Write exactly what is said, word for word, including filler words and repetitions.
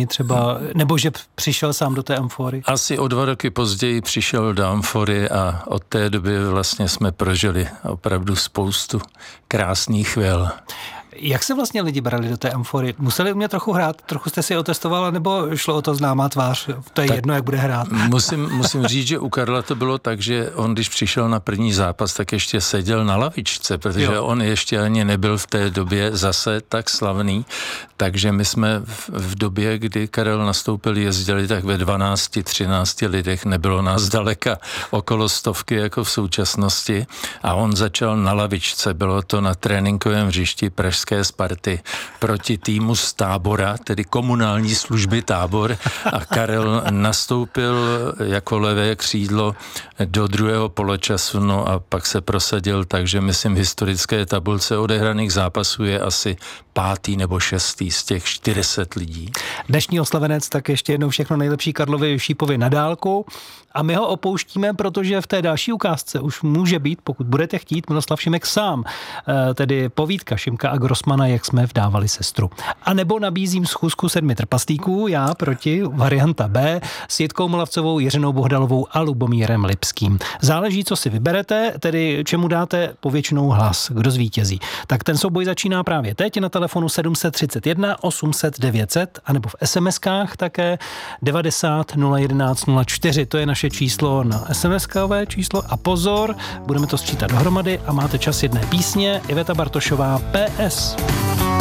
třeba, nebo že přišel sám do té Amfory? Asi o dva roky později přišel do Amfory a od té doby vlastně jsme prožili opravdu spoustu krásných chvil. Jak se vlastně lidi brali do té Amfory? Museli umět trochu hrát? Trochu jste si otestovala, nebo šlo o to známá tvář? To je tak jedno, jak bude hrát. Musím, musím říct, že u Karla to bylo tak, že on, když přišel na první zápas, tak ještě seděl na lavičce, protože jo. on ještě ani nebyl v té době zase tak slavný. Takže my jsme v, v době, kdy Karel nastoupil, jezdili tak ve dvanácti, třinácti lidech, nebylo nás daleka okolo stovky jako v současnosti a on začal na lavičce, bylo to na tréninkovém hřišti pražské Sparty proti týmu z Tábora, tedy komunální služby Tábor a Karel nastoupil jako levé křídlo do druhého poločasu, no a pak se prosadil, takže myslím v historické tabulce odehraných zápasů je asi pátý nebo šestý z těch čtyřiceti lidí. Dnešní oslavenec, tak ještě jednou všechno nejlepší Karlovi Šípovi na dálku a my ho opouštíme, protože v té další ukázce už může být, pokud budete chtít, Miloslav Šimek sám, tedy povídka Šimka a Grossmana, jak jsme vdávali sestru. A nebo nabízím schůzku sedmi trpaslíků, já proti, varianta B, s Jitkou Molavcovou, Jiřinou Bohdalovou a Lubomírem Lipským. Záleží, co si vyberete, tedy čemu dáte povětšinou hlas, kdo zvítězí. Tak ten souboj začíná právě teď na telefonu sedm set třicet jedna osm set devět set anebo v es em eskách také devadesát nula jedenáct nula čtyři. To je naše číslo na es em eskové číslo a pozor, budeme to sčítat dohromady a máte čas jedné písně. Iveta Bartošová, P S.